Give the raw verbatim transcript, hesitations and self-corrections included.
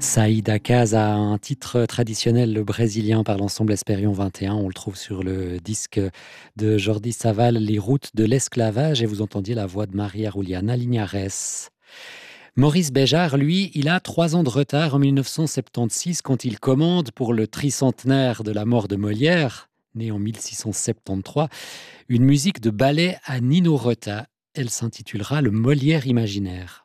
Saïda Kaz a un titre traditionnel brésilien par l'ensemble Espérion vingt et un. On le trouve sur le disque de Jordi Savall, Les routes de l'esclavage, et vous entendiez la voix de Maria Juliana Linares. Maurice Béjart, lui, il a trois ans de retard en mille neuf cent soixante-seize quand il commande pour le tricentenaire de la mort de Molière, né en mille six cent soixante-treize, une musique de ballet à Nino Rota. Elle s'intitulera Le Molière imaginaire.